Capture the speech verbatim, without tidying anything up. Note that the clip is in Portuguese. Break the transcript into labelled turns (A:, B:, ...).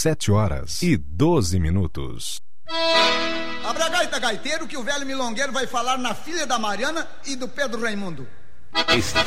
A: sete horas e doze minutos.
B: Abra a gaita, gaiteiro, que o velho milongueiro vai falar na filha da Mariana e do Pedro Raimundo.